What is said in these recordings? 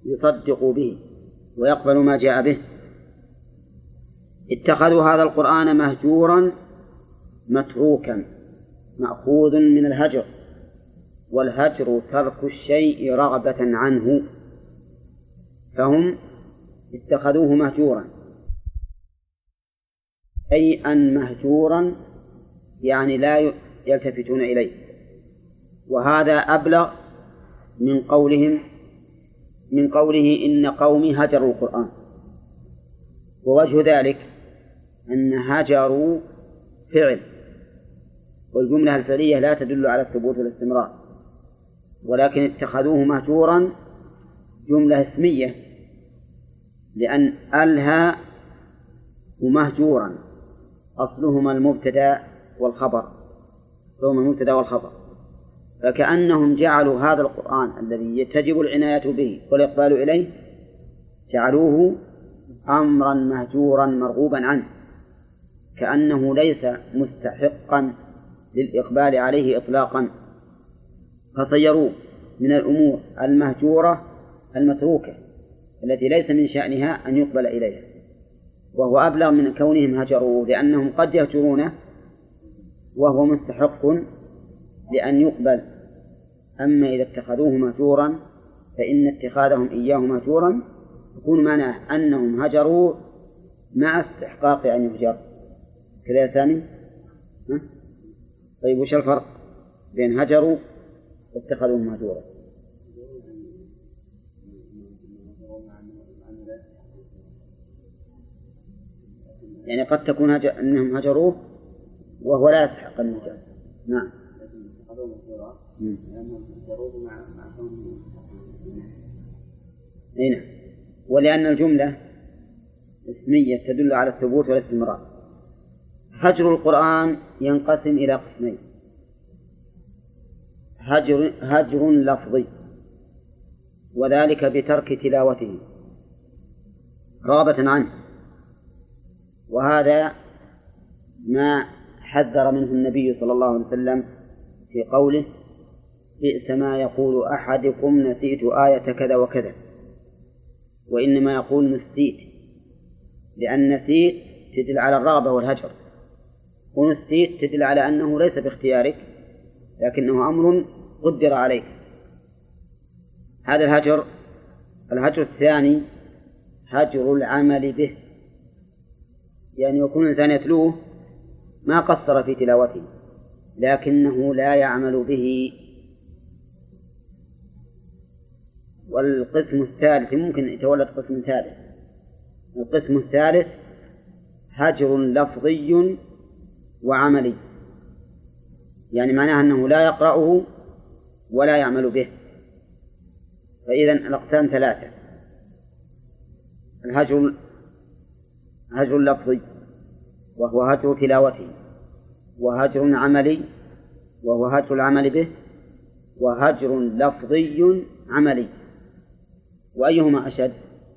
يصدق به ويقبل ما جاء به. اتخذوا هذا القرآن مهجورا متروكا، مأخوذ من الهجر، والهجر ترك الشيء رغبة عنه، فهم اتخذوه مهجورا، أي أن مهجورا يعني لا يلتفتون إليه. وهذا أبلغ من قوله إن قومي هجروا القرآن. ووجه ذلك أن هجروا فعل، والجملة الفعلية لا تدل على الثبوت والاستمرار، ولكن اتخذوه مهجورا جملة اسمية، لأن ألها ومهجورا أصلهما المبتدأ والخبر، فكأنهم جعلوا هذا القرآن الذي تجب العناية به والإقبال إليه جعلوه أمرا مهجورا مرغوبا عنه، كأنه ليس مستحقا للإقبال عليه إطلاقا، فصيروه من الأمور المهجورة المتروكة التي ليس من شأنها أن يقبل إليها. وهو أبلغ من كونهم هجروه، لأنهم قد يهجرونه وهو مستحق لأن يقبل. أما إذا اتخذوه مهجورا فإن اتخاذهم إياه مهجورا يكون معناه أنهم هجروا مع استحقاق أن يهجر. كذا ثاني. طيب وش الفرق بين هجروا واتخذوه مهجورا؟ يعني قد تكون أنهم هجروه وهو لا يستحق الهجر. نعم. هنا ولأن الجملة اسمية تدل على الثبوت والاستمرار. هجر القرآن ينقسم إلى قسمين: هجر لفظي، وذلك بترك تلاوته رغبة عنه، وهذا ما حذر منه النبي صلى الله عليه وسلم في قوله: بئس ما يقول أحدكم نسيت آية كذا وكذا، وإنما يقول نسيت، لأن نسيت تدل على الرغبة والهجر، ونسيت تدل على أنه ليس باختيارك لكنه أمر قدر عليك. هذا الهجر. الهجر الثاني هجر العمل به، يعني يكون الإنسان يتلوه ما قصر في تلاوته لكنه لا يعمل به. والقسم الثالث ممكن يتولد قسم ثالث. القسم الثالث هجر لفظي وعملي، يعني معناه أنه لا يقرأه ولا يعمل به. فإذا الأقسام ثلاثة: هجر لفظي وهو هجر تلاوته، وهجر عملي وهو هجر العمل به، وهجر لفظي عملي. وأيهما أشد؟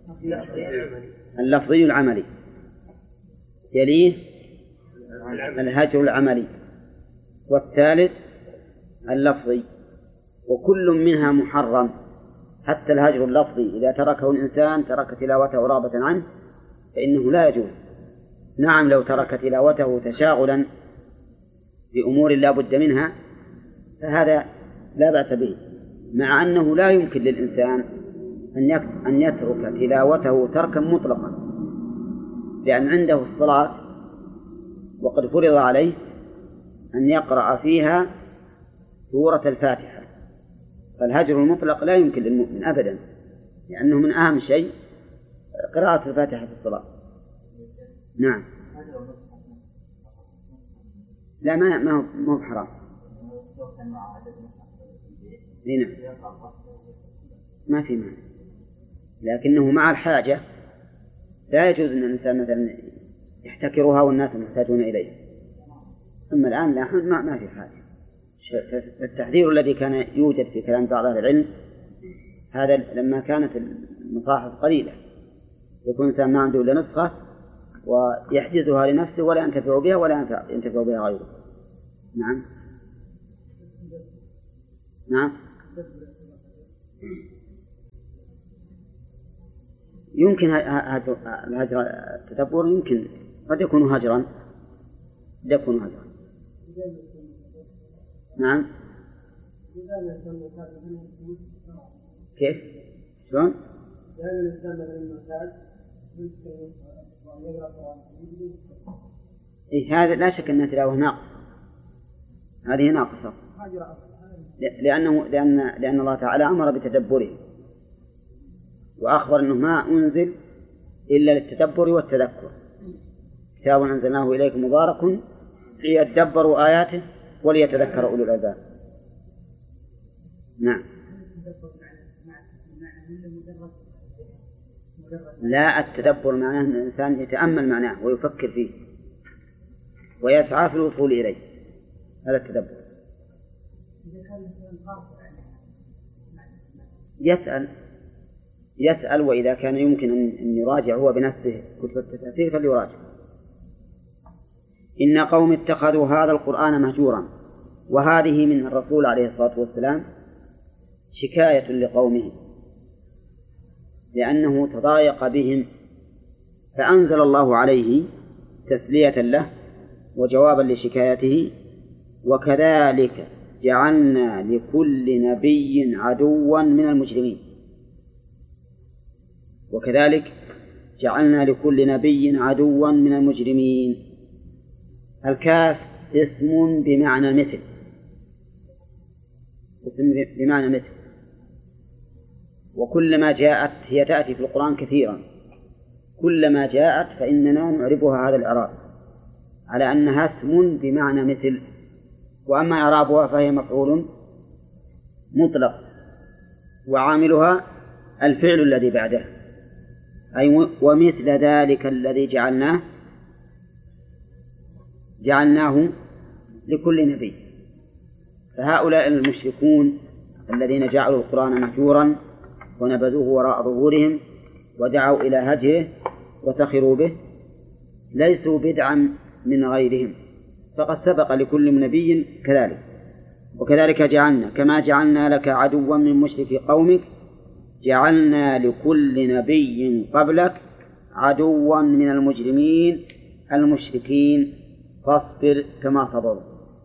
اللفظي العملي، يليه الهجر العملي، والثالث اللفظي. وكل منها محرم، حتى الهجر اللفظي إذا تركه الإنسان ترك تلاوته رغبة عنه فإنه لا يجوز. نعم لو ترك تلاوته تشاغلا بأمور لا بد منها فهذا لا بأس به، مع أنه لا يمكن للإنسان أن يترك تلاوته تركا مطلقا، لأن عنده الصلاة وقد فرض عليه أن يقرأ فيها سورة الفاتحة، فالهجر المطلق لا يمكن للمؤمن أبدا، لأنه من أهم شيء قراءة الفاتحة في الصلاة. نعم. لا ما هو حرام. نعم ما في معنى، لكنه مع الحاجة لا يجوز أن الإنسان مثلا يحتكرها والناس محتاجون إليها. أما الآن لا ما في حاجة. التحذير الذي كان يوجد في كلام بعض أهل العلم هذا لما كانت المصاحف قليلة، يكون الإنسان ما عنده إلا نسخة ويحجزها لنفسه ولا ينتفع بها ولا ينتفع بها غيره. نعم. نعم. يمكن الهجر التدبر يمكن قد يكون هجرا، نعم. كيف؟ شلون؟ هذا لا شك أن تلاوة ناقصة، هذه ناقصة، لأن الله تعالى أمر بتدبره وأخبر أنه ما أنزل إلا للتدبر والتذكر. كتاب أنزلناه إليكم مبارك ليدبروا آياته وليتذكر أولو الألباب. نعم. لا، التدبر معناه أن الإنسان يتأمل معناه ويفكر فيه ويسعى في الوصول إليه، هذا التدبر. يسأل وإذا كان يمكن أن يراجع هو بنفسه كتب التفسير فليراجع. إن قوم اتخذوا هذا القرآن مهجورا، وهذه من الرسول عليه الصلاة والسلام شكاية لقومه لأنه تضايق بهم، فأنزل الله عليه تسلية له وجوابا لشكايته: وكذلك جعلنا لكل نبي عدوا من المجرمين. وكذلك جعلنا لكل نبي عدوا من المجرمين. الكاف اسم بمعنى مثل، اسم بمعنى مثل، وكلما جاءت هي تأتي في القرآن كثيرا، كلما جاءت فإننا نعربها هذا الإعراب على أنها اسم بمعنى مثل، وأما إعرابها فهي مفعول مطلق وعاملها الفعل الذي بعده، أي ومثل ذلك الذي جعلناه لكل نبي. فهؤلاء المشركون الذين جعلوا القرآن مهجورا ونبذوه وراء ظهورهم ودعوا إلى هجره وسخروا به ليسوا بدعا من غيرهم، فقد سبق لكل نبي كذلك. وكذلك جعلنا، كما جعلنا لك عدوا من مشرك قومك جعلنا لكل نبي قبلك عدوا من المجرمين المشركين فاصبر كما صبروا.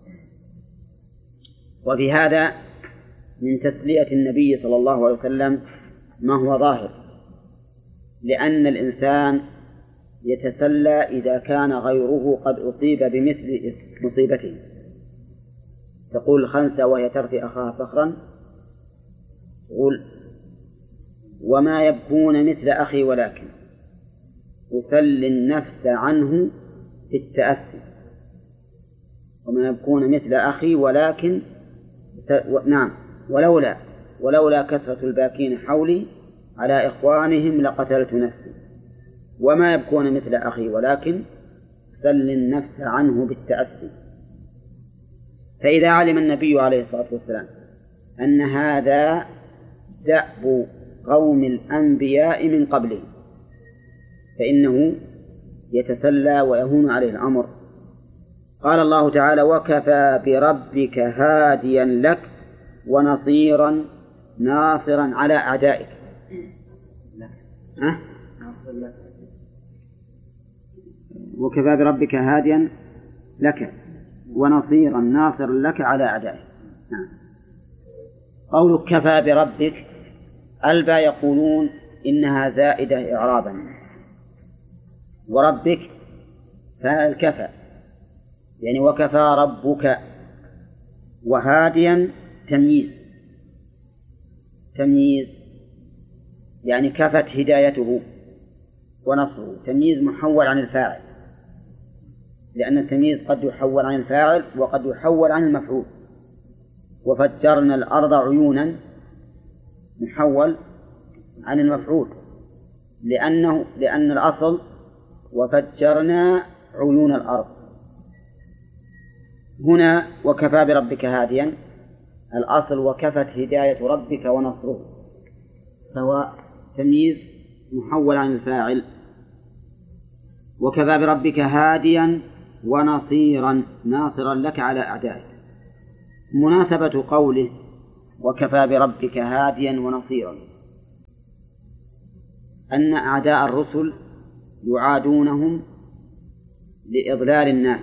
وفي هذا من تسلية النبي صلى الله عليه وسلم ما هو ظاهر، لأن الإنسان يتسلى إذا كان غيره قد أصيب بمثل مصيبته. تقول الخنسة وهي ترثي أخاها فخرا، تقول: وما يبكون مثل أخي ولكن أسلي النفس عنه في التأسي. وما يبكون مثل أخي ولكن نعم ولولا كثرة الباكين حولي على إخوانهم لقتلت نفسي. وما يبكون مثل أخي ولكن سل النفس عنه بالتأسي. فإذا علم النبي عليه الصلاة والسلام أن هذا دأب قوم الأنبياء من قبله فإنه يتسلى ويهون عليه الأمر. قال الله تعالى: وكفى بربك هاديا لك ونصيرا ناصرا على أعدائك. وكفى بربك هاديا لك ونصيرا ناصرا لك على أعدائك. قولك كفى بربك، البا يقولون إنها زائدة إعرابا، وربك فاعل كفى، يعني وكفى ربك، وهاديا تمييز يعني كفت هدايته ونصره، تمييز محول عن الفاعل، لأن التمييز قد يحول عن الفاعل وقد يحول عن المفعول. وفجرنا الأرض عيونا محول عن المفعول، لأن الأصل وفجرنا عيون الأرض. هنا وكفى بربك هاديا، الأصل وكفت هداية ربك ونصره، سواء تمييز محول عن الفاعل. وكفى بربك هاديا ونصيرا ناصرا لك على أعدائك. مناسبة قوله وكفى بربك هاديا ونصيرا أن أعداء الرسل يعادونهم لإضلال الناس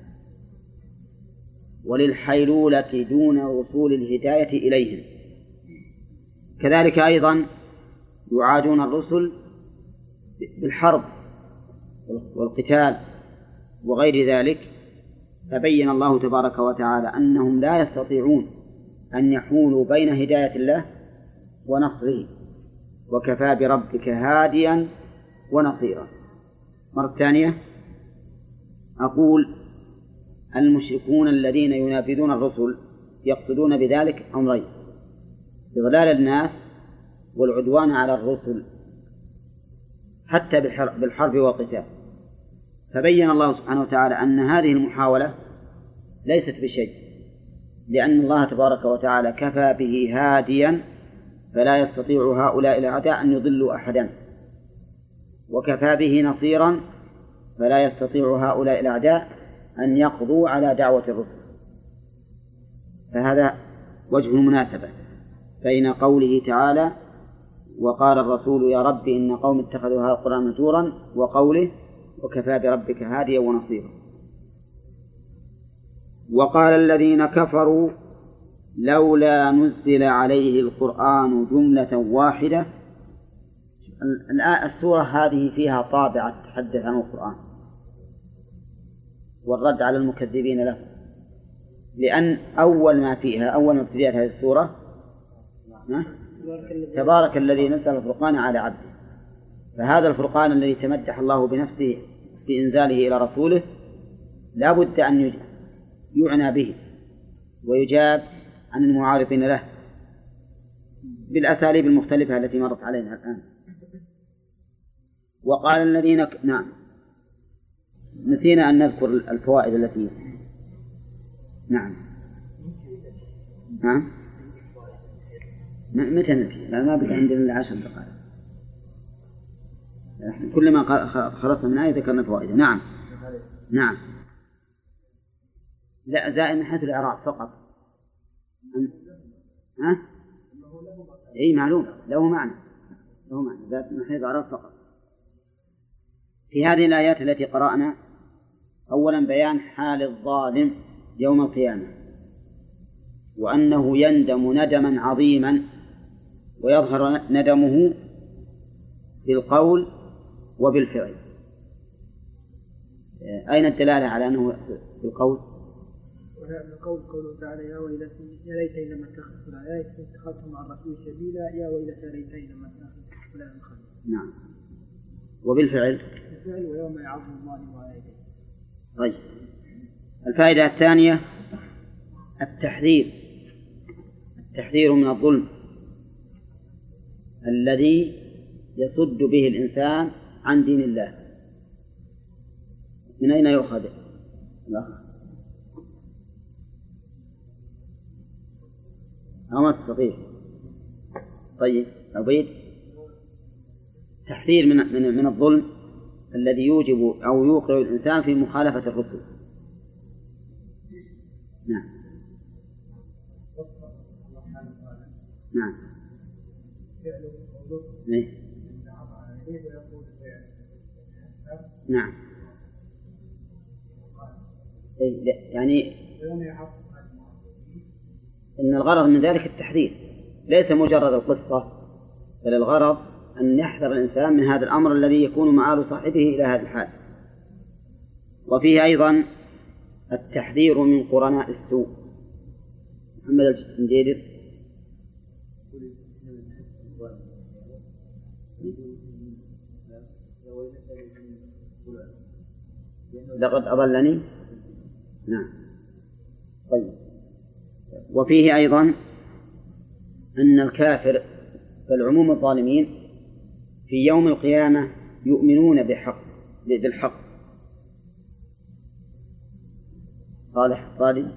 وللحيلولة دون وصول الهداية إليهم. كذلك أيضا يعادون الرسل بالحرب والقتال وغير ذلك. فبين الله تبارك وتعالى أنهم لا يستطيعون أن يحولوا بين هداية الله ونصره، وكفى بربك هاديا ونصيرا. مرة ثانية أقول المشركون الذين ينافذون الرسل يقصدون بذلك أمرين: إضلال الناس والعدوان على الرسل حتى بالحرب والقتال. فبين الله سبحانه وتعالى أن هذه المحاولة ليست بشيء، لأن الله تبارك وتعالى كفى به هاديا فلا يستطيع هؤلاء الأعداء أن يضلوا أحدا، وكفى به نصيرا فلا يستطيع هؤلاء الأعداء أن يقضوا على دعوة الرسل. فهذا وجه المناسبة بين قوله تعالى وقال الرسول يا رب إن قوم اتخذوا هذا القرآن مهجورا وقوله وكفى بربك هاديا ونصيرا. وقال الذين كفروا لولا نزل عليه القرآن جملة واحدة. السورة هذه فيها طابع تتحدث عن القرآن والرد على المكذبين له، لأن أول ما ابتدأت هذه السورة تبارك الذي نزل الفرقان على عبده. فهذا الفرقان الذي تمدح الله بنفسه في إنزاله إلى رسوله لا بد أن يعنى به ويجاب عن المعارضين له بالأساليب المختلفة التي مرت علينا الآن. وقال الذين نعم، نسينا أن نذكر الفوائد التي نعم متى نسي؟ ما بقى عندنا إلا 10 دقائق. كلما خلصنا من آية ذكرنا فوائد. نعم لا زائد من حيث الإعراب فقط. أي معلوم له معنى زائد من حيث الإعراب فقط. في هذه الآيات التي قرأنا أولا بيان حال الظالم يوم القيامة، وأنه يندم ندما عظيما ويظهر ندمه بالقول وبالفعل. أين الدلالة على أنه بالقول؟ القول قوله تعالى يا ويلتي يا ليتني لم اتخذ فلانا اتخذت مع الرسول سبيلا يا ويلتي ليتني لم اتخذ فلانا خليلا. نعم. وبالفعل ويوم يعض الظالم على يديه. طيب. الفائدة الثانية التحذير من الظلم الذي يصد به الإنسان عن دين الله. من أين يؤخذ الأخ؟ ما تستطيع. طيب عبيد. تحذير من الظلم الذي يوجب أو يوقع الإنسان في مخالفة الرسل. نعم نعم يعني إن الغرض من ذلك التحذير ليس مجرد القصة، بل الغرض أن يحذر الإنسان من هذا الأمر الذي يكون مآل صاحبه إلى هذا الحال. وفيه أيضا التحذير من قرناء السوء. محمد الجنديدي. لقد أضلني. نعم. طيب. وفيه أيضا أن الكافر بل عموم الظالمين في يوم القيامة يؤمنون بالحق. صالح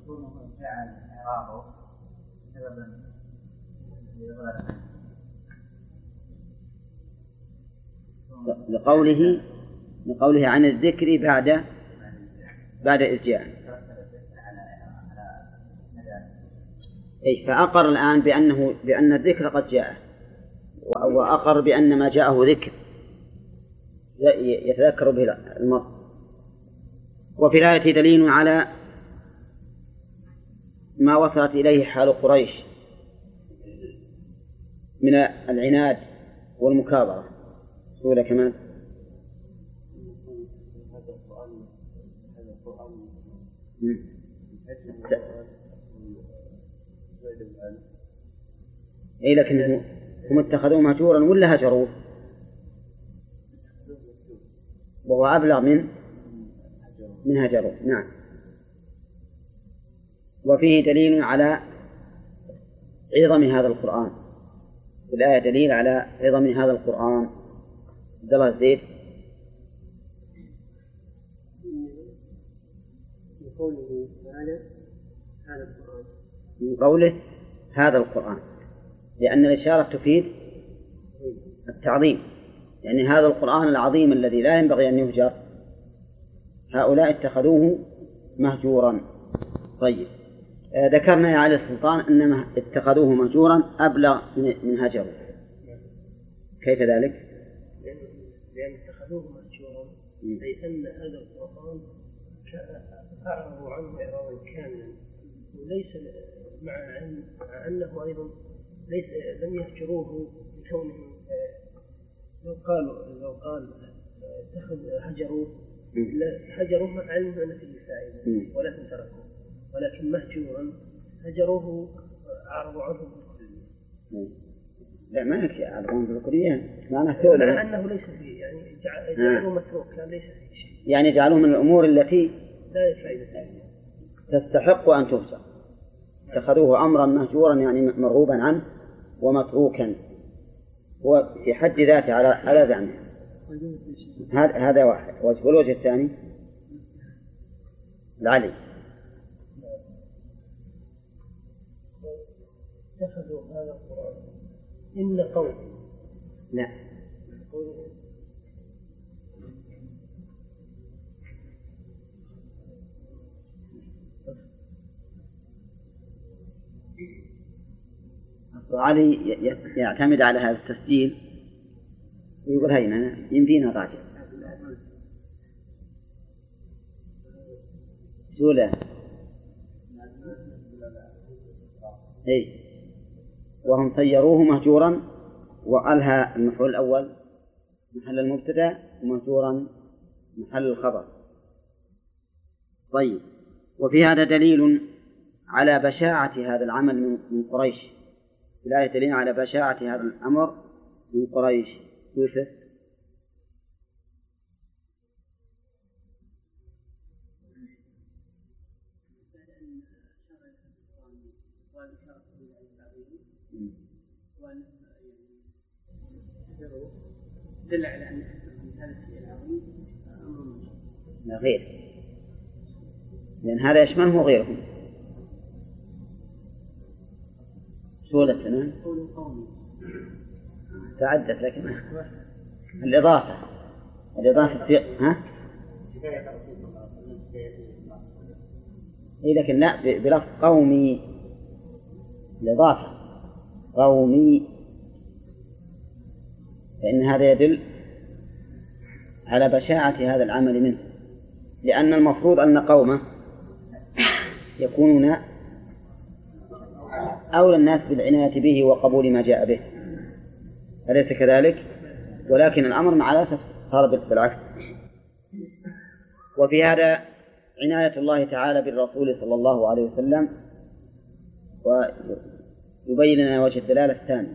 لقوله عن الذكر بعد إذ جاء. فأقر الآن بأن الذكر قد جاء وأقر بأن ما جاءه ذكر يتذكر به المرء. وفي الآية دليل على ما وصلت إليه حال قريش من العناد والمكابرة. سورة كمان أي لكن هم اتخذوه مهجورا ولا هجروه؟ وهو أبلغ من هجروه. نعم. وفيه دليل على عظم هذا القرآن. في الآية دليل على عظم هذا القرآن. عبد الله الزيد من قوله تعالى هذا القرآن، من قوله هذا القرآن، لأن الإشارة تفيد التعظيم، يعني هذا القرآن العظيم الذي لا ينبغي أن يهجر هؤلاء اتخذوه مهجورا. طيب، ذكرنا يا علي السلطان أنما اتخذوه مهجورا أبلغ من هجره. كيف ذلك؟ لأن اتخذوه مهجورا أي أن هذا القرآن أعرضوا عنه إعراضا كاملا، وليس مع أنه أيضا ليس لم يهجروه بكونه لو قال هجروه مع علم أن فيه فائدة ولكن تركوه، ولكن مهجورا هجروه أعرضوا عنه بالكلية. لا ما يكفي يعرضون بالكلية، مع أنه ليس فيه، يعني جعلوه متروك، كان ليس فيه شيء، يعني جعلوه من الأمور التي لا فائدة فيها تستحق أن تفسر. اتخذوه أمرا مهجورا يعني مرغوبا عنه ومتروكا، هو في حد ذاته على زعمه. هذا واحد. والوجه الثاني العلي اتخذوا هذا القرآن إن قوم لا علي يعتمد على هذا التسجيل ويقول هينا يمدينا راجع سولة اي وهم صيروه مهجورا، وألها المفعول الأول محل المبتدأ ومهجورا محل الخبر. طيب، وفي هذا دليل على بشاعة هذا العمل من قريش. في الآية دليل على بشاعة هذا الأمر من قريش. يوسف دل على أن هذا الشيء العظيم لا غير، لأن هذا يشمله غيرهم. سولة تعدت لكن الإضافة ها؟ إيه لكن لا بلفظ قومي، الإضافة قومي، فإن هذا يدل على بشاعة هذا العمل منه، لأن المفروض أن قومه يكونون أولى الناس بالعناية به وقبول ما جاء به، أليس كذلك؟ ولكن الأمر مع الأسف صار بالعكس. وفي هذا عناية الله تعالى بالرسول صلى الله عليه وسلم، ويبين لنا وجه الدلالة الثاني.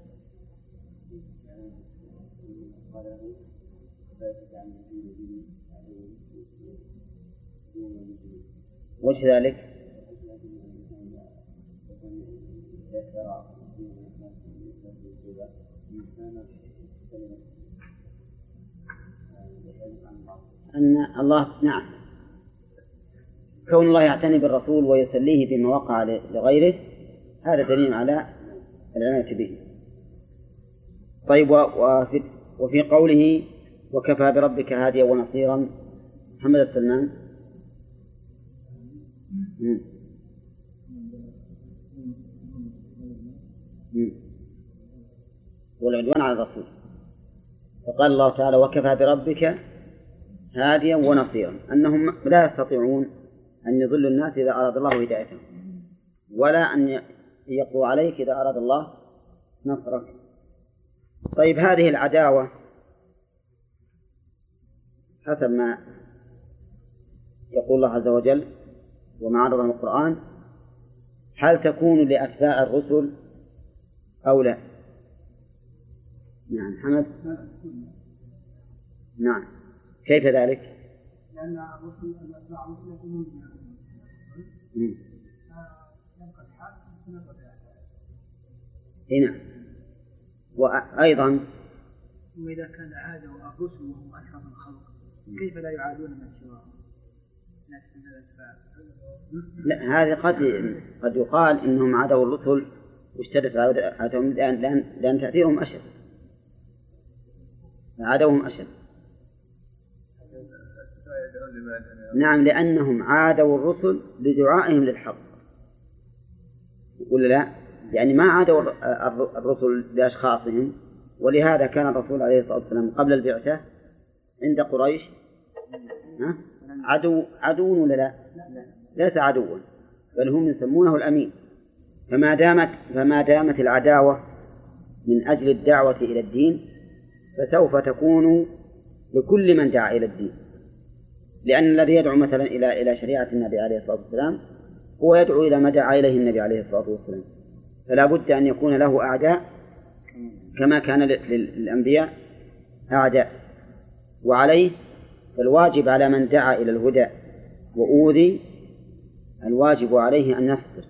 وش ذلك؟ أن الله نعم كون الله يعتني بالرسول ويسليه بما وقع لغيره هذا دليل على العناية به. طيب، وفي قوله وكفى بربك هاديا ونصيرا، محمد السلمان والعدوان على الرسول. فقال الله تعالى وكفى بربك هاديا ونصيرا، أنهم لا يستطيعون أن يضلوا الناس إذا أراد الله هدايتهم، ولا أن يقضوا عليك إذا أراد الله نصرك. طيب هذه العداوة حسب ما يقول الله عز وجل وما عرضه القرآن، هل تكون لأتباع الرسل أو لا؟ نعم حمد. نعم، كيف ذلك؟ لأن الرسل أتباع الرسل يكونون هنا. وأيضا وإذا كان عادوا الرسل وهم أشرف الخلق كيف لا يعادون من سواهم؟ لا، هذه قد يقال إنهم عادوا الرسل واشتدت عادهم لأن تأثيرهم أشد، عادوهم أشد. نعم، لأنهم عادوا الرسل لدعائهم للحق، ولا لا؟ يعني ما عادوا الرسل لأشخاصهم، ولهذا كان الرسول عليه الصلاة والسلام قبل البعثة عند قريش عدو ولا لا؟ ليس عدوا، بل هم يسمونه الأمين. فما دامت العداوة من أجل الدعوة إلى الدين فسوف تكون لكل من دعا إلى الدين، لأن الذي يدعو مثلا إلى شريعة النبي عليه الصلاة والسلام هو يدعو إلى ما دعا إليه النبي عليه الصلاة والسلام، فلا بد أن يكون له أعداء كما كان للأنبياء أعداء. وعليه فالواجب على من دعا إلى الهدى وأوذي، الواجب عليه أن يصبر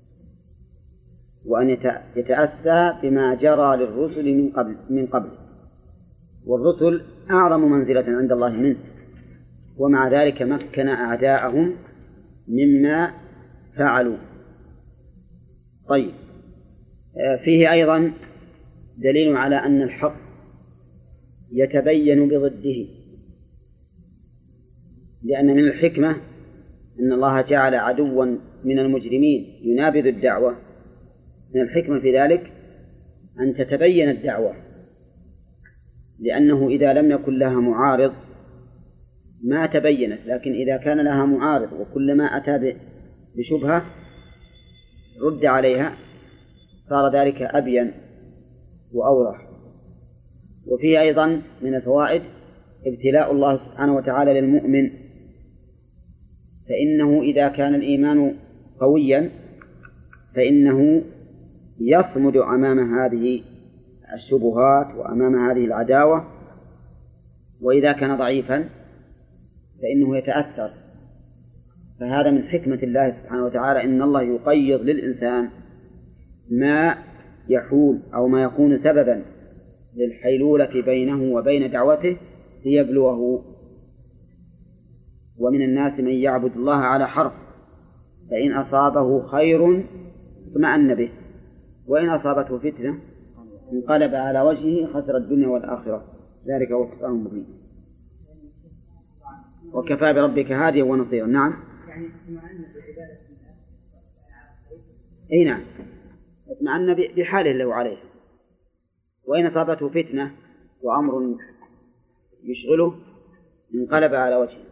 وأن يتأسى بما جرى للرسل من قبل، والرسل أعظم منزلة عند الله منه، ومع ذلك مكن أعداءهم مما فعلوا. طيب، فيه أيضا دليل على أن الحق يتبين بضده، لأن من الحكمة أن الله جعل عدوا من المجرمين ينابذ الدعوة، من الحكمة في ذلك أن تتبين الدعوة، لأنه إذا لم يكن لها معارض ما تبينت، لكن إذا كان لها معارض وكلما أتى بشبهة رد عليها صار ذلك أبين وأوضح. وفيه أيضا من الفوائد ابتلاء الله سبحانه وتعالى للمؤمن، فإنه إذا كان الإيمان قويا فإنه يصمد أمام هذه الشبهات وأمام هذه العداوة، وإذا كان ضعيفا فإنه يتأثر. فهذا من حكمة الله سبحانه وتعالى، إن الله يقيض للإنسان ما يحول أو ما يكون سببا للحيلولة بينه وبين دعوته ليبلوه. ومن الناس من يعبد الله على حرف، فإن أصابه خير اطمأن به، وإن أصابته فتنة انقلب على وجهه خسر الدنيا والآخرة، ذلك هو الخسران المبين. وكفى بربك هاديا ونصيرا. نعم، أي نعم، اطمأن بحاله له عليه، وإن أصابته فتنة وأمر يشغله انقلب على وجهه.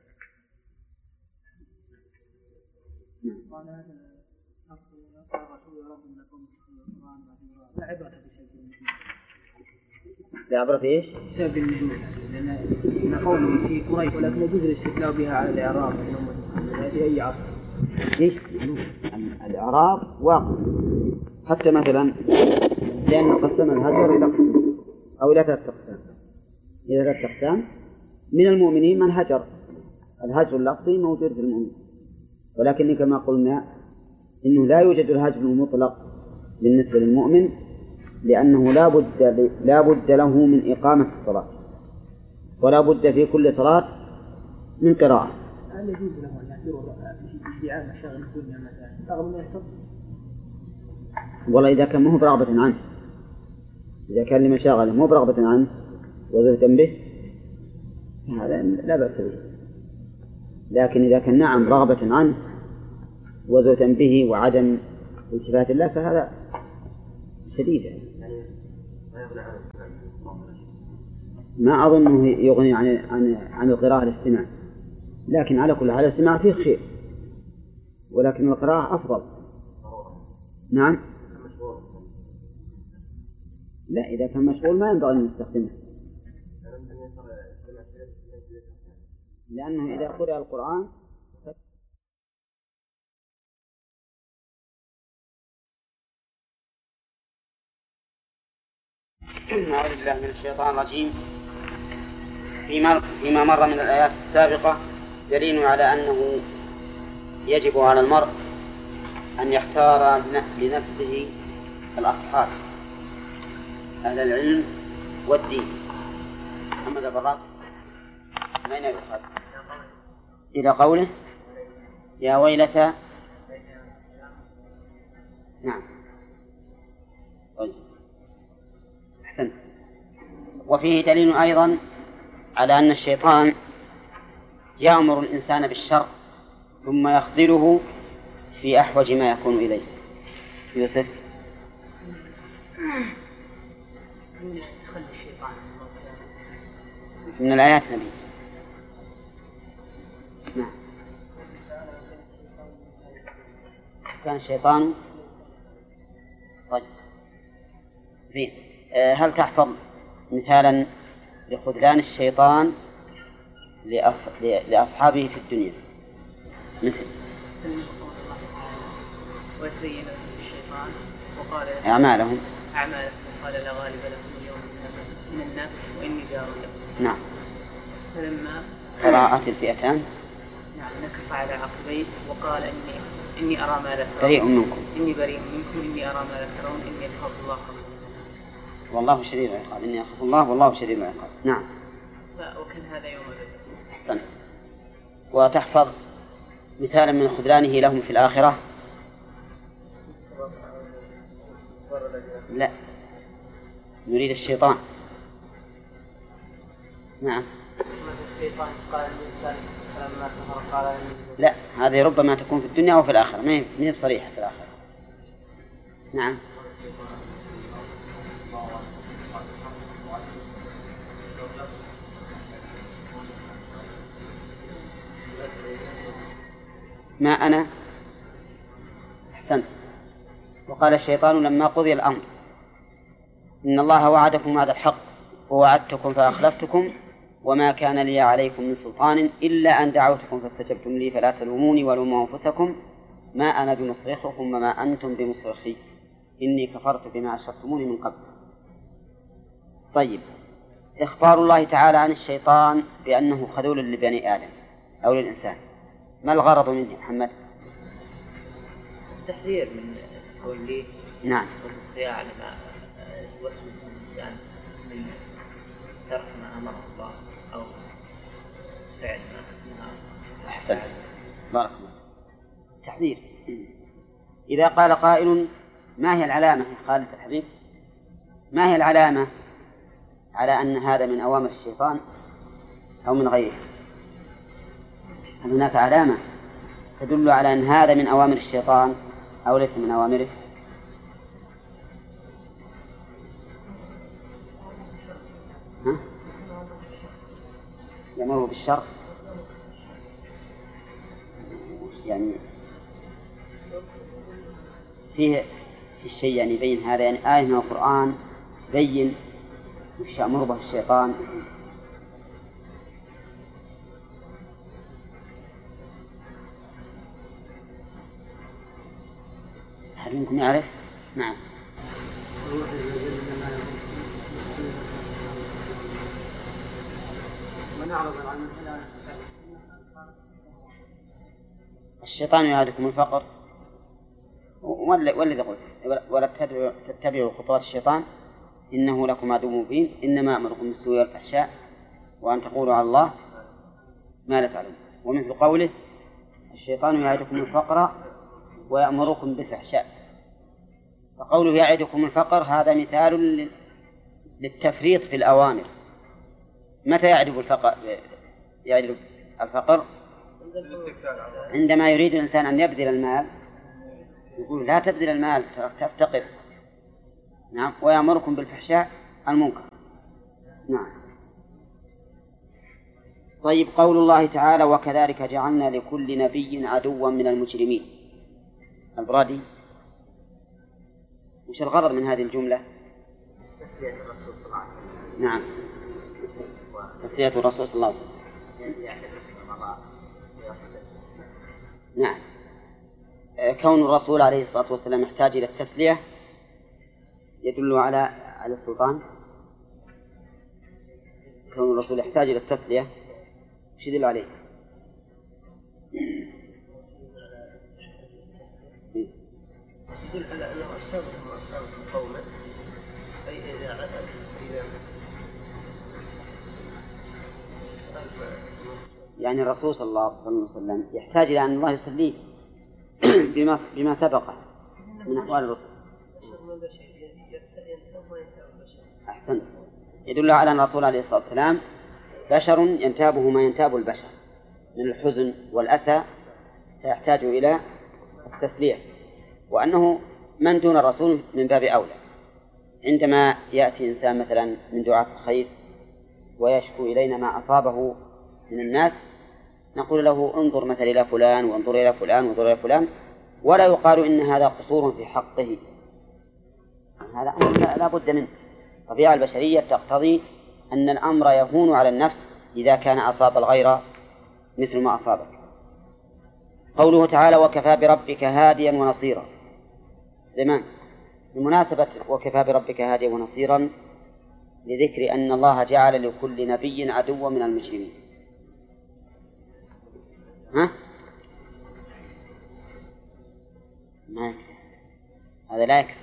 لا عبرة في إيش؟ بسبب النزول، لأن قوله في قريش ولكن يجوز الاستدلال بها على الإعراب في أي عصر. إيش؟ الإعراب واقع، حتى مثلا لأن قسم الهجر إلى قسم أو إلى ثلاثة أقسام. إلى ثلاثة أقسام: من المؤمنين من هجر، الهجر اللفظي موجود في المؤمنين، ولكن كما قلنا إنه لا يوجد الهجر المطلق بالنسبة للمؤمن، لأنه لا بد له من إقامة الصلاة، ولا بد في كل صلاة من قراءة. هل يجوز له أن يأثر ادعاء مشاغل الدنيا مثلا رغم أنه يحفظ؟ والله إذا كان مو برغبة عنه، إذا كان لمشاغل مو برغبة عنه وزهدا به هذا لا بأس به، لكن إذا كان نعم رغبة عنه وزهدا به وعدم التفات الله فهذا شديد. يعني ما يغلب ما أظنه يغني عن القراءة الاستماع، لكن على كل حال الاستماع فيه خير، ولكن القراءة أفضل. نعم. لا، إذا كان مشغول ما ينبغي أن نستخدمه، لأنه إذا قرأ القرآن أعوذ بالله من الشيطان الرجيم. فيما مر من الآيات السابقة دليل على أنه يجب على المرء أن يختار لنفسه الأصحاب أهل العلم والدين. محمد البراق من أين يؤخذ؟ إلى قوله يا ويلتى. نعم. أحسنت. وفيه دليل أيضا على أن الشيطان يأمر الإنسان بالشر ثم يخذله في أحوج ما يكون إليه. يوسف. من الآيات نبي. نعم. كان الشيطان. طيب. زين. هل تحفظ مثالا لخذلان الشيطان لأصحابه في الدنيا؟ مثل وزين الشيطان وقال أعمالهم وقال لا غالب لكم اليوم من الناس وإني جار لكم. نعم. فلما قراءة الفئتان نكف على عقبيه وقال إني أرى ما لا ترون. بريء منكم. إني بريء منكم إني أرى ما لا ترون إني أخاف الله والله شديد العقاب. إني أخاف الله والله شديد العقاب. نعم. وكان هذا يوم بدر. أحسنت. وتحفظ مثالا من خذلانه لهم في الآخرة؟ لا، نريد الشيطان. نعم. الشيطان قال الإنسان فلما كفر قال لا، هذه ربما تكون في الدنيا وفي الآخرة، ما هي صريحة في الآخرة. نعم. ما أنا. أحسنت. وقال الشيطان لما قضي الأمر إن الله وعدكم وعد الحق ووعدتكم فأخلفتكم وما كان لي عليكم من سلطان إلا أن دعوتكم فاستجبتم لي فلا تلوموني ولوموا أنفسكم ما أنا بمصرخكم وما أنتم بمصرخي إني كفرت بما أشركتموني من قبل. طيب، إخبار الله تعالى عن الشيطان بأنه خذول لبني آدم أو للإنسان، ما الغرض منه محمد؟ تحذير من قوله. نعم. والصياع لما يوسوس الإنسان من ترك ما أمر الله أو فعل ما. أحسن. بارك الله. تحذير. إذا قال قائل ما هي العلامة يا خالد الحبيب؟ ما هي العلامة على أن هذا من أوامر الشيطان أو من غيره؟ هل هناك علامة تدل على أن هذا من أوامر الشيطان أو ليس من أوامره؟ يأمره بالشر، يعني فيه الشيء يعني بين هذا، يعني آية من القرآن بين وش يأمر به الشيطان. هل منكم يعرف؟ نعم. الشيطان يعدكم الفقر والذي قلت ولا تتبعوا خطوات الشيطان إنه لكم عدو مبين إنما أمركم بالسوء والفحشاء وأن تقولوا على الله ما لا تعلمون. ومثل قوله الشيطان يعدكم الفقر ويأمركم بالفحشاء، فقوله يعدكم الفقر هذا مثال للتفريط في الأوامر. متى يعد الفقر؟ عندما يريد الإنسان أن يبذل المال يقول لا تبذل المال تفتقر. نعم. ويأمركم بالفحشاء المنكر. نعم. طيب، قول الله تعالى وكذلك جعلنا لكل نبي عدوا من المجرمين، البرادي وش الغرض من هذه الجملة؟ تسلية الرسول صلى الله عليه وسلم. نعم، تسلية الرسول صلى الله عليه وسلم. نعم. كون الرسول عليه الصلاة والسلام يحتاج إلى التسلية يدل على السلطان. كون الرسول يحتاج إلى التسلية وش يدل عليه؟ يدل على أنه أصابهم قوما، أي إذا يعني الرسول صلى الله عليه وسلم يحتاج إلى أن الله يسليه بما سبقه من أحوال الرسل. أحسن. يدل على أن الرسول عليه الصلاة والسلام بشر ينتابه ما ينتاب البشر من الحزن والأسى، فيحتاج إلى التسلية، وأنه من دون الرسول من باب أولى. عندما يأتي إنسان مثلا من دعاة الخير ويشكو إلينا ما أصابه من الناس، نقول له انظر مثلا إلى فلان وانظر إلى فلان وانظر إلى فلان، ولا يقال إن هذا قصور في حقه. هذا أمر لا بد منه. الطبيعة البشرية تقتضي أن الأمر يهون على النفس إذا كان أصاب الغير مثل ما أصابك. قوله تعالى وكفى بربك هاديا ونصيرا، زمان بمناسبة وكفى بربك هاديا ونصيرا لذكر أن الله جعل لكل نبي عدوا من المجرمين. ها؟ ما هذا لا يكفي.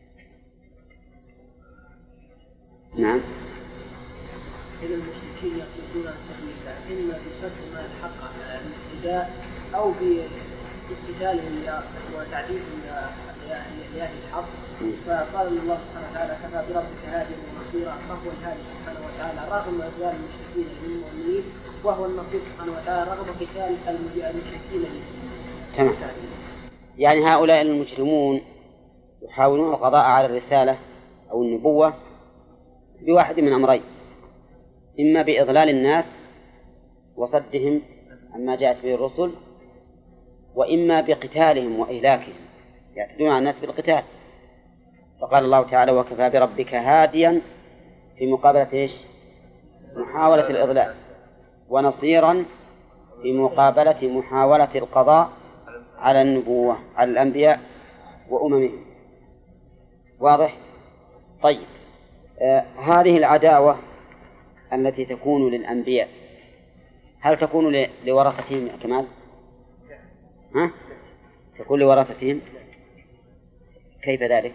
نعم. إن المشركين يقصدون التكليف إما بصدق ما الحق على الابتداء أو باستدلالهم وتعديلهم لأهل الحق. فقال الله سبحانه وتعالى كفى بربك هاديا ونصيرا، فهو الهادي سبحانه وتعالى رغم إضلال المشركين للمؤمنين، وهو النصير سبحانه وتعالى رغم قتال المشركين للمؤمنين. تمام. يعني هؤلاء المجرمون يحاولون القضاء على الرسالة أو النبوة بواحد من أمرين: إما بإضلال الناس وصدهم عما جاءت به الرسل، وإما بقتالهم وإهلاكهم، يعتدون على الناس بالقتال. فقال الله تعالى وكفى بربك هاديا في مقابلة إيش؟ محاولة الإضلال، ونصيرا في مقابلة محاولة القضاء على النبوة على الأنبياء وأممهم. واضح؟ طيب، هذه العداوة التي تكون للأنبياء هل تكون لورثتهم يا كمال؟ ها؟ تكون لورثتهم؟ كيف ذلك؟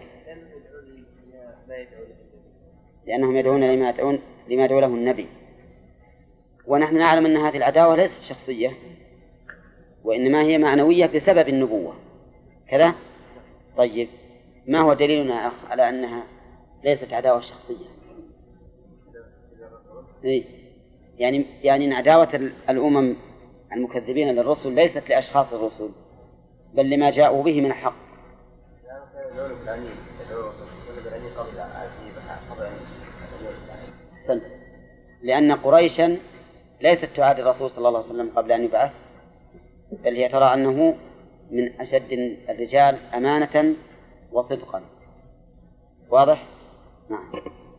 لأنهم يدعون لما يدعو له النبي، ونحن نعلم أن هذه العداوة ليست شخصية، وإنما هي معنوية بسبب النبوة كذا. طيب، ما هو دليلنا يا أخ على أنها ليست عداوة شخصية؟ يعني أن عداوة الأمم المكذبين للرسل ليست لأشخاص الرسل، بل لما جاءوا به من الحق. لأن قريشا ليست تعادي الرسول صلى الله عليه وسلم قبل أن يبعث، بل هي ترى أنه من أشد الرجال أمانة وصدقا. واضح؟ نعم.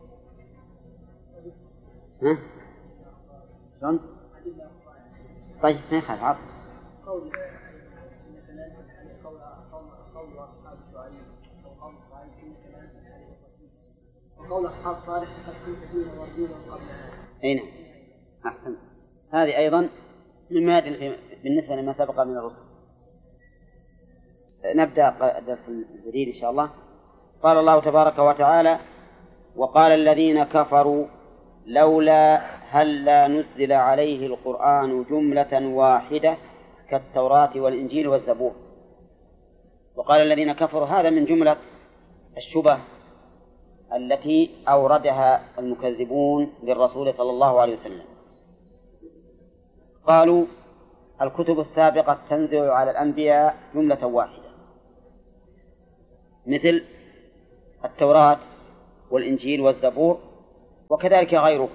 ها؟ شلون؟ طيب، ما يخالف عرض. قول مثلا قول أصحاب شعيب أو قول شعيب إنك لا تنحل، وقول أصحاب صالح قد كنت فينا مرجونا قبل هذا. أي نعم، أحسن. هذه أيضا مما يدل بالنسبة لما سبق من الرسل. نبدأ الدرس الجديد إن شاء الله. قال الله تبارك وتعالى وقال الذين كفروا لولا هلا نزل عليه القرآن جملة واحدة كالتوراة والإنجيل والزبور. وقال الذين كفروا هذا من جملة الشبه التي أوردها المكذبون للرسول صلى الله عليه وسلم. قالوا الكتب السابقة تنزل على الأنبياء جملة واحدة، مثل التوراة والإنجيل والزبور وكذلك غيره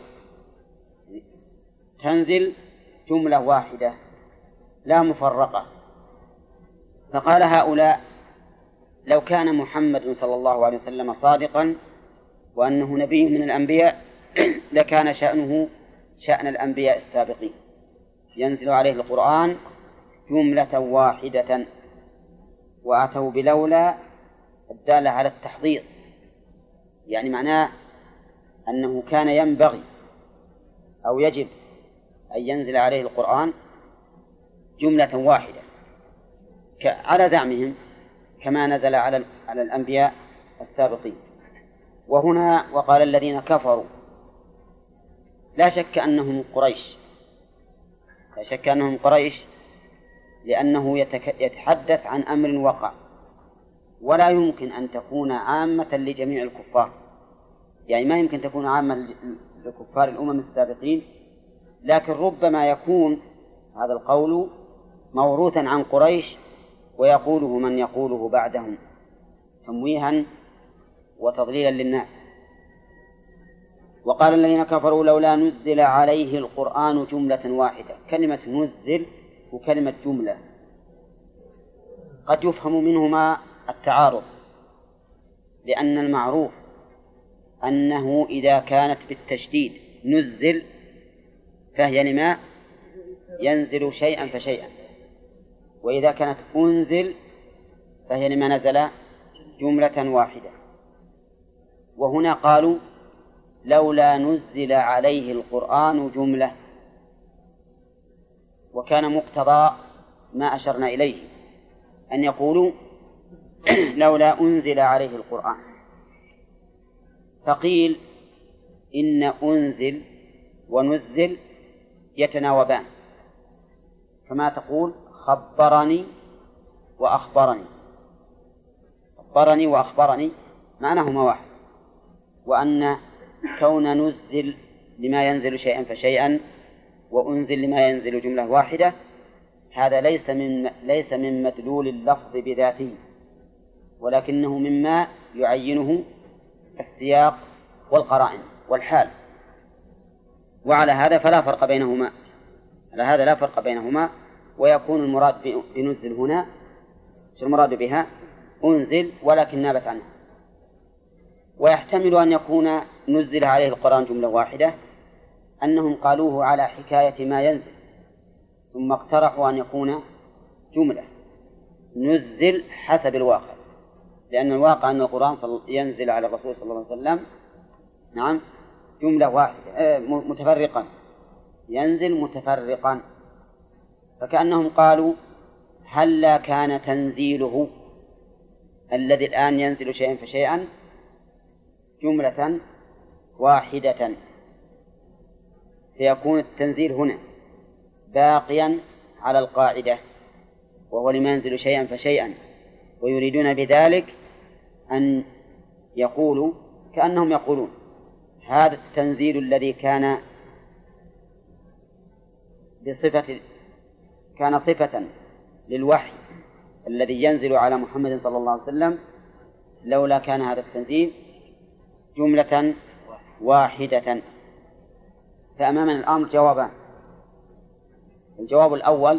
تنزل جملة واحدة لا مفرقة. فقال هؤلاء لو كان محمد صلى الله عليه وسلم صادقا وأنه نبي من الأنبياء لكان شأنه شأن الأنبياء السابقين، ينزل عليه القرآن جملة واحدة، وأتوا بلولا الدالة على التحضير، يعني معناه أنه كان ينبغي أو يجب أن ينزل عليه القرآن جملة واحدة على زعمهم كما نزل على الأنبياء السابقين. وهنا وقال الذين كفروا، لا شك أنهم قريش، لا شك أنهم قريش، لأنه يتحدث عن أمر وقع، ولا يمكن أن تكون عامة لجميع الكفار، يعني ما يمكن تكون عامة لكفار الأمم السابقين، لكن ربما يكون هذا القول موروثا عن قريش ويقوله من يقوله بعدهم تمويها وتضليلا للناس. وقال الذين كفروا لولا نزل عليه القرآن جملة واحدة. كلمة نزل وكلمة جملة قد يفهم منهما التعارض، لأن المعروف أنه إذا كانت بالتشديد نزل فهي لما ينزل شيئا فشيئا، وإذا كانت أنزل فهي لما نزل جملة واحدة. وهنا قالوا لولا نزل عليه القرآن جملة، وكان مقتضى ما أشرنا إليه أن يقولوا لولا أنزل عليه القرآن. فقيل إن أنزل ونزل يتناوبان، كما تقول خبرني وأخبرني، خبرني وأخبرني معناهما واحد، وأن كون نزل لما ينزل شيئا فشيئا وأنزل لما ينزل جملة واحدة هذا ليس من مدلول اللفظ بذاته، ولكنه مما يعينه السياق والقرائن والحال. وعلى هذا فلا فرق بينهما، على هذا لا فرق بينهما، ويكون المراد بنزل هنا شو المراد بها؟ أنزل ولكن نابت عنه. ويحتمل أن يكون نزل عليه القرآن جملة واحدة أنهم قالوه على حكاية ما ينزل، ثم اقترحوا أن يكون جملة نزل حسب الواقع، لأن الواقع أن القرآن ينزل على الرسول صلى الله عليه وسلم نعم جملة واحدة متفرقا، ينزل متفرقا. فكأنهم قالوا هلا كان تنزيله الذي الآن ينزل شيئا فشيئا جملة واحدة، فيكون التنزيل هنا باقيا على القاعدة، وهو لما ينزل شيئا فشيئا، ويريدون بذلك أن يقولوا كأنهم يقولون هذا التنزيل الذي كان صفة للوحي الذي ينزل على محمد صلى الله عليه وسلم، لولا كان هذا التنزيل جملة واحدة. فأمامنا الأمر جوابان. الجواب الأول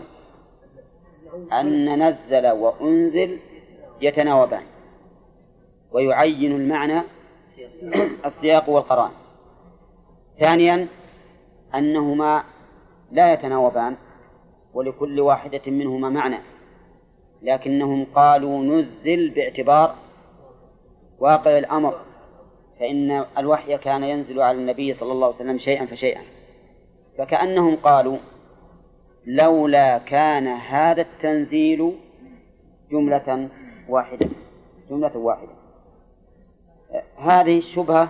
أن نزل وأنزل يتناوبان ويعين المعنى السياق والقرآن. ثانيا أنهما لا يتناوبان ولكل واحدة منهما معنى، لكنهم قالوا نزل باعتبار واقع الأمر، فإن الوحي كان ينزل على النبي صلى الله عليه وسلم شيئا فشيئا، فكأنهم قالوا لولا كان هذا التنزيل جملة واحدة. هذه الشبهة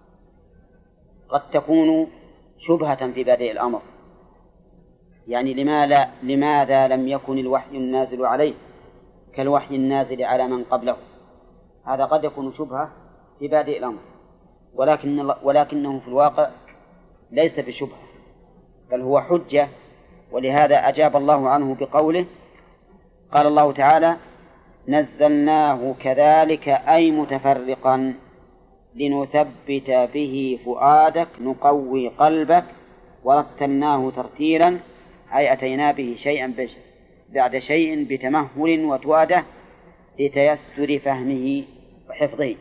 قد تكون شبهة في بادئ الأمر، يعني لماذا لم يكن الوحي النازل عليه كالوحي النازل على من قبله؟ هذا قد يكون شبهة في بادئ الأمر، ولكنه في الواقع ليس بشبهة، بل هو حجة. ولهذا أجاب الله عنه بقوله قال الله تعالى نزلناه كذلك أي متفرقا، لنثبت به فؤادك نقوي قلبك ورتلناه ترتيلا أي أتينا به شيئا بعد شيء بتمهل وتؤدة لتيسر فهمه وحفظه.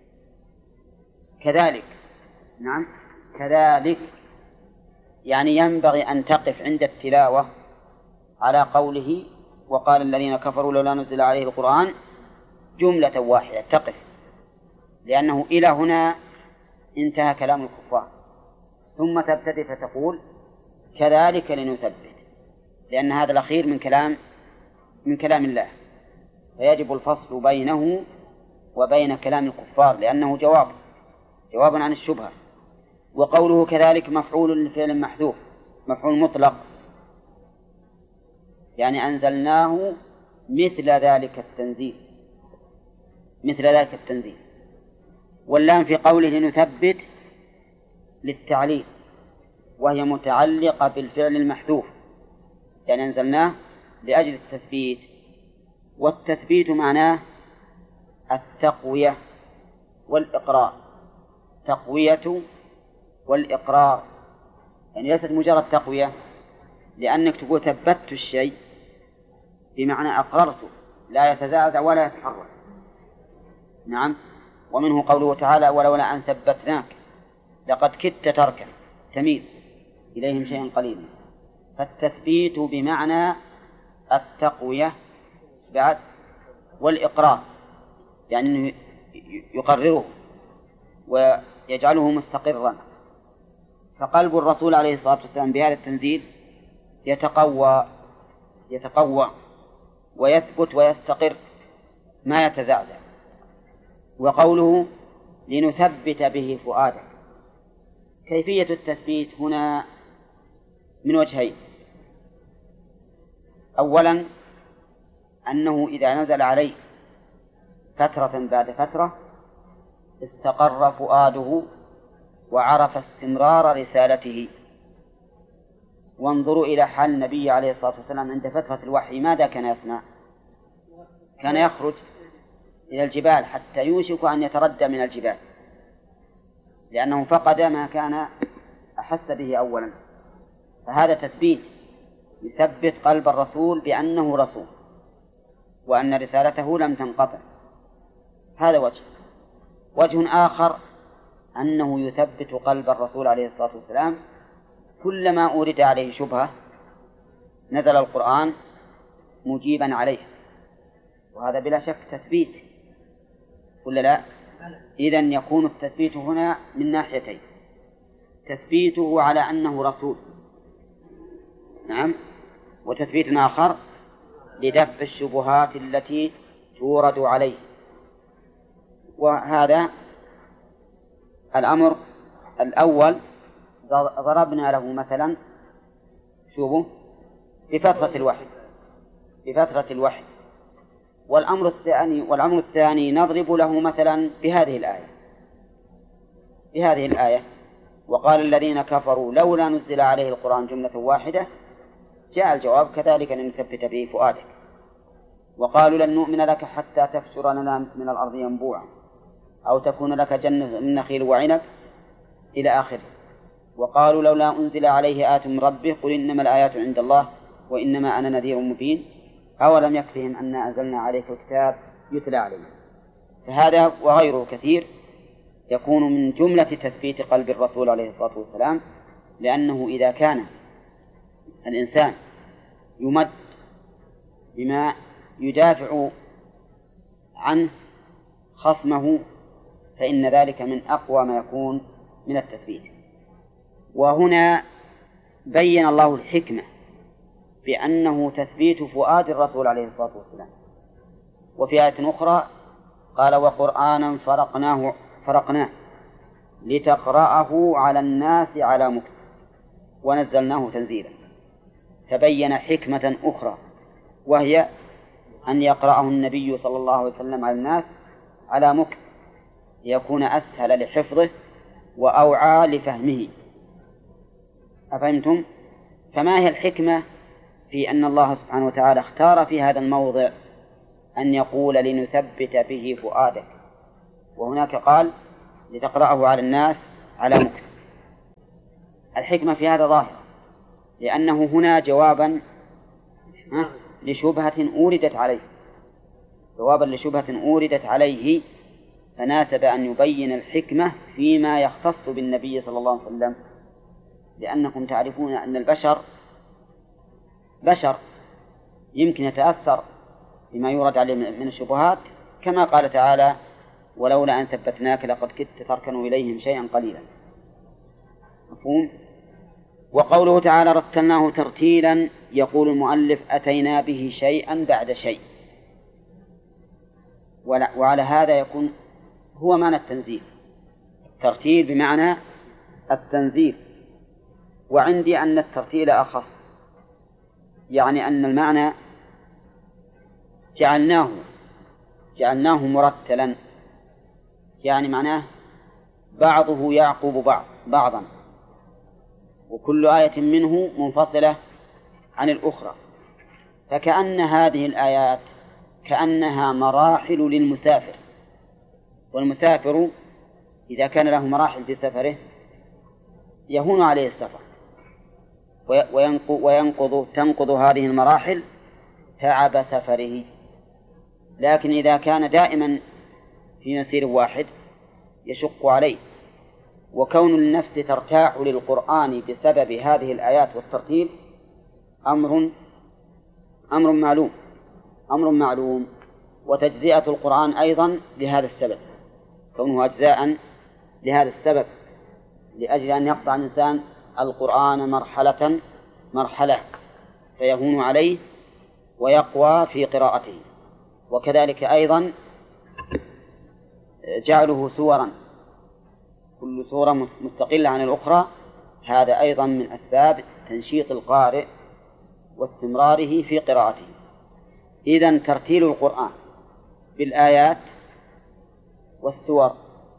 كذلك، نعم كذلك، يعني ينبغي أن تقف عند التلاوة على قوله وقال الذين كفروا لولا نزل عليه القرآن جملة واحدة، تقف، لأنه إلى هنا انتهى كلام الكفار، ثم تبتدئ فتقول كذلك لنثبت، لأن هذا الأخير من كلام الله، فيجب الفصل بينه وبين كلام الكفار لأنه جواب عن الشبهة. وقوله كذلك مفعول لفعل محذوف، مفعول مطلق، يعني أنزلناه مثل ذلك التنزيل. واللام في قوله لنثبت للتعليل، وهي متعلقة بالفعل المحذوف، يعني أنزلناه لأجل التثبيت، والتثبيت معناه التقوية والإقرار، تقوية والإقرار، يعني ليست مجرد تقوية، لأنك تقول ثبتت الشيء بمعنى أقررته لا يتزعزع ولا يتحرك. نعم. ومنه قوله تعالى ولولا أن ثبتناك لقد كدت تركن تميل إليهم شيئا قليلا. فالتثبيت بمعنى التقوية بعد والإقرار، يعني أنه يقرره ويجعله مستقرا. فقلب الرسول عليه الصلاة والسلام بهذا التنزيل يتقوى ويثبت ويستقر ما يتزعزع. وقوله لنثبت به فؤادك، كيفية التثبيت هنا من وجهين. أولا أنه إذا نزل عليه فترة بعد فترة استقر فؤاده وعرف استمرار رسالته. وانظروا إلى حال النبي عليه الصلاة والسلام عند فترة الوحي، ماذا كان يصنع؟ كان يخرج إلى الجبال حتى يوشك أن يتردى من الجبال، لأنه فقد ما كان أحس به أولا. فهذا تثبيت يثبت قلب الرسول بأنه رسول وأن رسالته لم تنقطع. هذا وجه آخر أنه يثبت قلب الرسول عليه الصلاة والسلام كلما أورد عليه شبهة نزل القرآن مجيبا عليه، وهذا بلا شك تثبيت ولا لا؟ إذن يكون التثبيت هنا من ناحيتين: تثبيته على أنه رسول، نعم، وتثبيت آخر لدفع الشبهات التي تورد عليه. وهذا الأمر الأول ضربنا له مثلا شوفوا بفترة الوحي. والأمر الثاني نضرب له مثلا بهذه الآية وقال الذين كفروا لولا نزل عليه القرآن جملة واحدة. جاء الجواب كذلك لنثبت به فؤادك. وقالوا لن نؤمن لك حتى تفجر لنا من الأرض ينبوعا أو تكون لك جنة من نخيل وعنب إلى آخره. وقالوا لولا أنزل عليه آية من ربه قل إنما الآيات عند الله وإنما أنا نذير مبين أولم يكفهم أن أنزلنا عليك الكتاب يتلى علينا. فهذا وغيره كثير يكون من جملة تثبيت قلب الرسول عليه الصلاة والسلام، لأنه إذا كان الإنسان يمد بما يدافع عنه خصمه فإن ذلك من أقوى ما يكون من التثبيت. وهنا بين الله الحكمة بأنه تثبيت فؤاد الرسول عليه الصلاة والسلام. وفي آية أخرى قال وقرآنا فرقناه لتقرأه على الناس على مكث ونزلناه تنزيلا. فبين حكمة أخرى وهي أن يقرأه النبي صلى الله عليه وسلم على الناس على مكث ليكون أسهل لحفظه وأوعى لفهمه. أفهمتم؟ فما هي الحكمة في أن الله سبحانه وتعالى اختار في هذا الموضع أن يقول لنثبت به فؤادك، وهناك قال لتقرأه على الناس على مكث. الحكمة في هذا ظاهرة، لأنه هنا جوابا لشبهة أوردت عليه، جوابا لشبهة أوردت عليه، فناسب أن يبين الحكمة فيما يختص بالنبي صلى الله عليه وسلم، لأنكم تعرفون أن البشر بشر يمكن يتأثر بما يورد عليه من الشبهات، كما قال تعالى: ولولا أن ثبتناك لقد كدت تركن إليهم شيئا قليلا. مفهوم؟ وقوله تعالى: رتلناه ترتيلا، يقول المؤلف: أتينا به شيئا بعد شيء، وعلى هذا يكون هو معنى التنزيل، ترتيل بمعنى التنزيل. وعندي أن الترتيل أخص، يعني أن المعنى جعلناه مرتلا، يعني معناه بعضه يعقب بعضا، وكل آية منه منفصلة عن الأخرى، فكأن هذه الآيات كأنها مراحل للمسافر، والمسافر إذا كان له مراحل في سفره يهون عليه السفر، تنقض هذه المراحل تعب سفره. لكن إذا كان دائما في مسير واحد يشق عليه، وكون النفس ترتاح للقرآن بسبب هذه الآيات والترتيل أمر معلوم، وتجزئة القرآن أيضا لهذا السبب، كونه أجزاء لهذا السبب، لأجل أن يقطع الإنسان القرآن مرحلة فيهون عليه ويقوى في قراءته. وكذلك أيضا جعله سورا، كل سورة مستقلة عن الأخرى، هذا أيضا من أسباب تنشيط القارئ واستمراره في قراءته. إذن ترتيل القرآن بالآيات والسور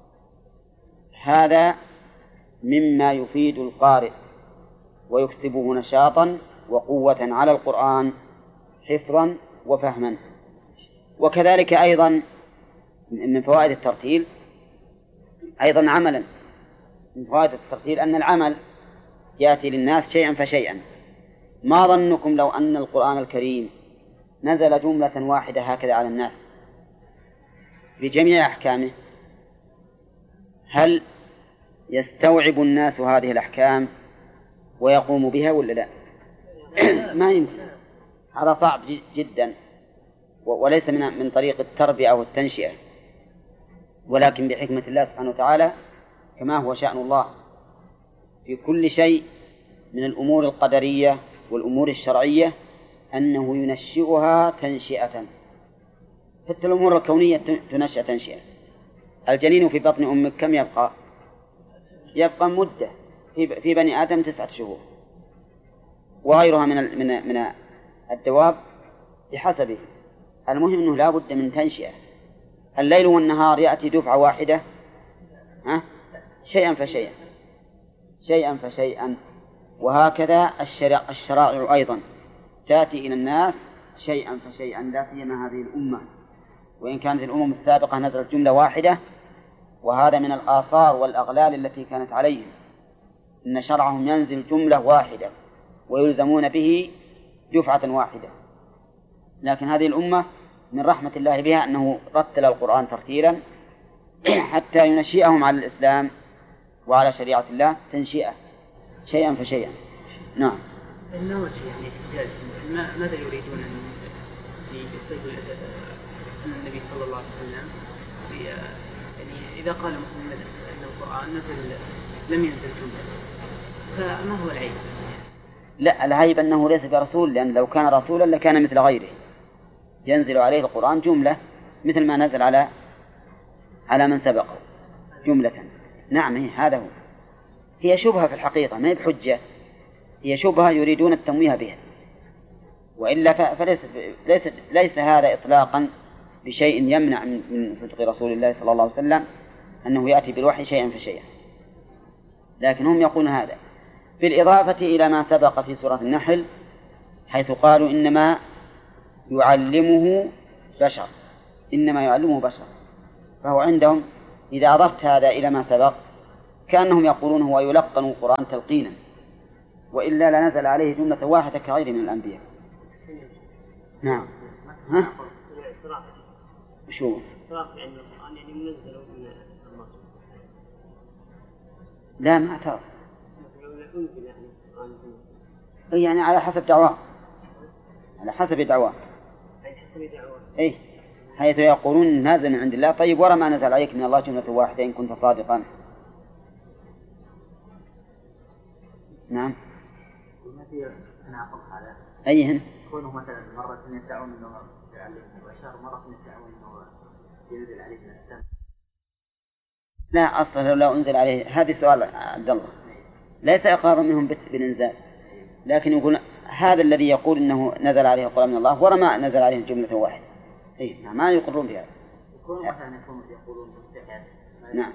هذا مما يفيد القارئ ويكسبه نشاطا وقوة على القرآن حفظا وفهما. وكذلك أيضا من فوائد الترتيل أيضا عملا، من فوائد الترتيل أن العمل يأتي للناس شيئا فشيئا. ما ظنكم لو أن القرآن الكريم نزل جملة واحدة هكذا على الناس بجميع أحكامه، هل يستوعب الناس هذه الأحكام ويقوم بها ولا لا؟ ما يمكن، هذا صعب جدا، وليس من طريق التربية أو التنشئة، ولكن بحكمة الله سبحانه وتعالى، كما هو شأن الله في كل شيء من الأمور القدرية والأمور الشرعية، أنه ينشئها تنشئة. حتى الأمور الكونية تنشأ تنشئة. الجنين في بطن أمك كم يبقى مدة في بني آدم 9 شهور، وغيرها من الدواب بحسبه. المهم أنه لا بد من تنشئة. الليل والنهار يأتي دفعة واحدة، شيئا فشيئا. وهكذا الشرائع أيضا تأتي إلى الناس شيئا فشيئا، لا سيما هذه الأمة، وإن كانت الأمم السابقة نزلت جملة واحدة، وهذا من الآثار والأغلال التي كانت عليهم، إن شرعهم ينزل جملة واحدة ويلزمون به دفعة واحدة. لكن هذه الأمة من رحمة الله بها أنه رتل القرآن ترتيلا حتى ينشئهم على الإسلام وعلى شريعة الله تنشئة شيئا فشيئا. نعم. النوع يعني احتجاج ماذا يريدون أن يصيبوا النبي صلى الله عليه وسلم يعني إذا قال محمد أن القرآن لم ينزل جملة، فما هو العيب؟ لا، العيب أنه ليس برسول، لأن لو كان رسولا لكان مثل غيره ينزل عليه القرآن جملة مثل ما نزل على من سبقه جملة. نعم، هذا هو. هي شبهة في الحقيقة، ما هي بحجة، هي شبهة يريدون التمويه بها، وإلا ليس هذا إطلاقا بشيء يمنع من صدق رسول الله صلى الله عليه وسلم أنه يأتي بالوحي شيئا فشيئا، لكن هم يقولون هذا بالإضافة إلى ما سبق في سورة النحل، حيث قالوا إنما يعلمه بشر، فهو عندهم إذا أضفت هذا إلى ما سبق كأنهم يقولون هو يلقن القرآن تلقينا، وإلا لنزل عليه جملة واحدة كغيره من الأنبياء. نعم. ها؟ شو؟ لا ما اعترف، يعني على حسب دعواه، على حسب دعواه. إيه، حيث يقولون نازل من عند الله. طيب ورا ما نزل عليك من الله جملة واحدة إن كنت صادقا. نعم. ما في تناقض هذا؟ أيهن؟ كونه مثلا مرة يدعون أنه عليه مباشر، مرة يدعون أنه ينزل عليه من السماء. لا، أصلا لو أنزل عليه، هذا سؤال عبد الله، ليس إقرار منهم بالإنزال، لكن يقول هذا الذي يقول إنه نزل عليه القرآن من الله ورا ما نزل عليه جملة واحدة. إيه، ما يقرون بها. يكون مثلا يقولون مستحيل. نعم.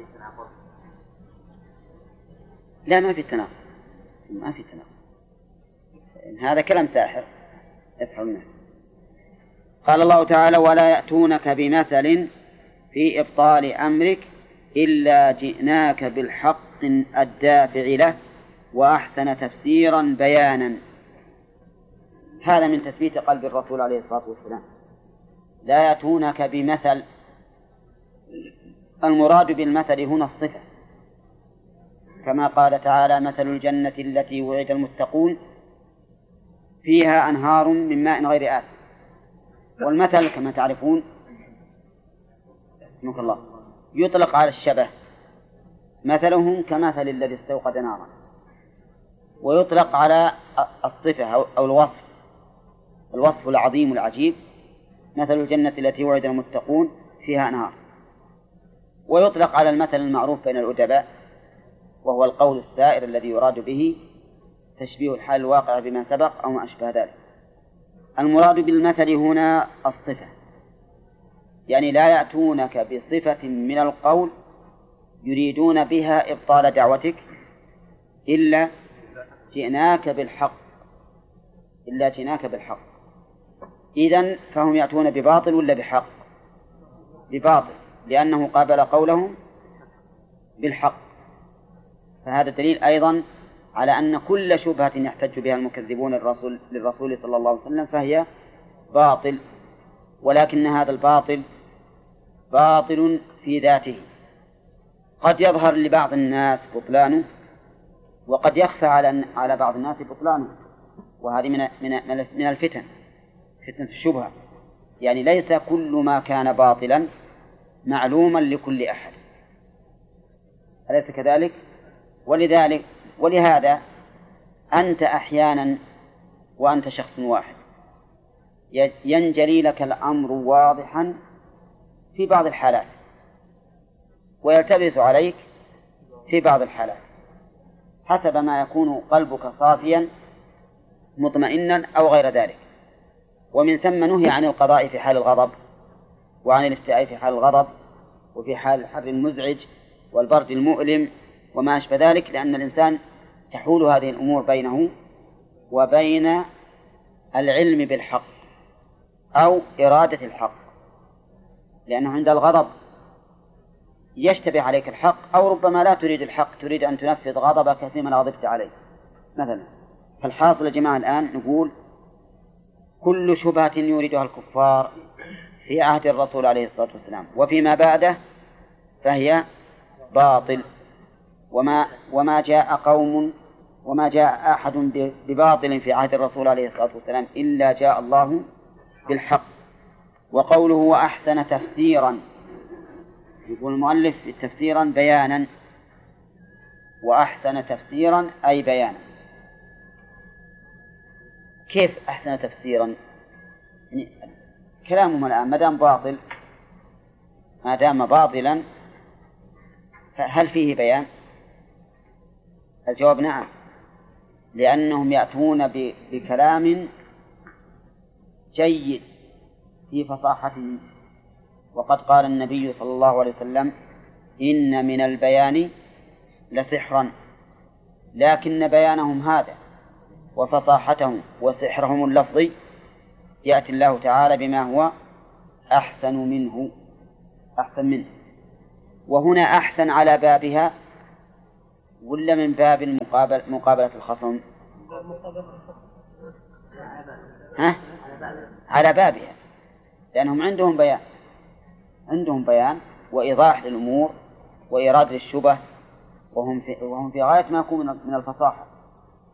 لا، ما في تناقض، ما في تناقض، هذا كلام ساحر يفعلونه. قال الله تعالى: ولا يأتونك بمثل في إبطال أمرك إلا جئناك بالحق الدافع له وأحسن تفسيرا بيانا. هذا من تثبيت قلب الرسول عليه الصلاة والسلام. لا يأتونك بمثل، المراد بالمثل هنا الصفة، كما قال تعالى: مثل الجنة التي وعد المتقون فيها أنهار من ماء غير آسن. والمثل كما تعرفون رحمك الله يطلق على الشبه، مثلهم كمثل الذي استوقد نارا، ويطلق على الصفة أو الوصف العظيم العجيب، مثل الجنة التي وعد المتقون فيها أنهار. ويطلق على المثل المعروف بين الأدباء، وهو القول السائر الذي يراد به تشبيه الحال الواقع بما سبق أو ما أشبه ذلك. المراد بالمثل هنا الصفة، يعني لا يأتونك بصفة من القول يريدون بها إبطال دعوتك إلا جئناك بالحق، إلا جئناك بالحق. إذن فهم يأتون بباطل ولا بحق؟ بباطل، لأنه قابل قولهم بالحق. فهذا دليل أيضا على أن كل شبهة يحتج بها المكذبون للرسول صلى الله عليه وسلم فهي باطل، ولكن هذا الباطل باطل في ذاته، قد يظهر لبعض الناس بطلانه وقد يخفى على بعض الناس بطلانه، وهذه من الفتن، فتنة الشبهة. يعني ليس كل ما كان باطلا معلوما لكل أحد، أليس كذلك؟ ولهذا أنت أحيانا وأنت شخص واحد ينجلي لك الأمر واضحا في بعض الحالات ويلتبس عليك في بعض الحالات، حسب ما يكون قلبك صافيا مطمئنا أو غير ذلك. ومن ثم نهي عن القضاء في حال الغضب، وعن الافتئاء في حال الغضب، وفي حال الحر المزعج والبرد المؤلم وما أشبه ذلك، لأن الإنسان تحول هذه الأمور بينه وبين العلم بالحق أو إرادة الحق، لأنه عند الغضب يشتبه عليك الحق، أو ربما لا تريد الحق، تريد أن تنفذ غضبك فيما غضبت عليه مثلا. فالحاصل يا جماعة الآن نقول كل شبهة يريدها الكفار في عهد الرسول عليه الصلاة والسلام وفيما بعده فهي باطل، وما جاء أحد بباطل في عهد الرسول عليه الصلاة والسلام إلا جاء الله بالحق. وقوله وأحسن تفسيرا، يقول المؤلف تفسيرا بيانا، وأحسن تفسيرا أي بيانا. كيف أحسن تفسيرا؟ يعني كلامهم الآن ما دام باطلا هل فيه بيان؟ الجواب نعم، لأنهم يأتون بكلام جيد في فصاحته. وقد قال النبي صلى الله عليه وسلم إن من البيان لسحرا، لكن بيانهم هذا وفصاحتهم وسحرهم اللفظي يأتي الله تعالى بما هو أحسن منه. وهنا أحسن على بابها ولا من باب مقابلة الخصم؟ ها؟ على بابها، لأنهم عندهم بيان وإيضاح للأمور وإيراد للشبه، وهم في غاية ما يكون من الفصاحة.